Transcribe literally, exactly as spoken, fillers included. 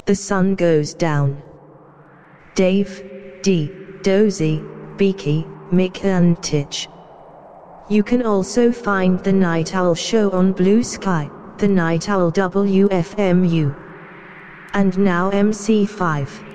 The sun goes down. Dave, Dee, Dozy, Beaky, Mick and Titch. You can also find The Night Owl Show on Blue Sky, The Night Owl W F M U. And now M C five.